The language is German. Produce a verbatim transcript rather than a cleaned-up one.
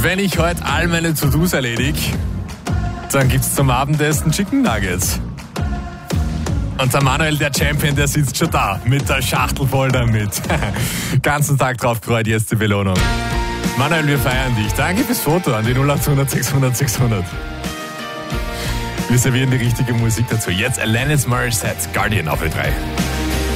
Wenn ich heute all meine To-Dos erledige, dann gibt's zum Abendessen Chicken Nuggets. Und der Manuel, der Champion, der sitzt schon da, mit der Schachtel voll damit. Ganzen Tag drauf gefreut, jetzt die Belohnung. Manuel, wir feiern dich. Danke fürs Foto an die null acht hundert sechshundert sechshundert. Wir servieren die richtige Musik dazu. Jetzt Alanis Morissette, Guardian auf Ö drei.